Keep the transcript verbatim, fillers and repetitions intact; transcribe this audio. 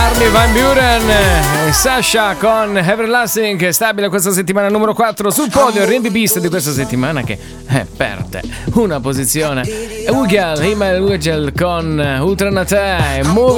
Armin van Buuren e Sasha con Everlasting, che è stabile questa settimana numero quattro sul podio. R and B Beast di questa settimana che eh, perde una posizione. Ugel, Himmel Ugel con Ultranate, Moving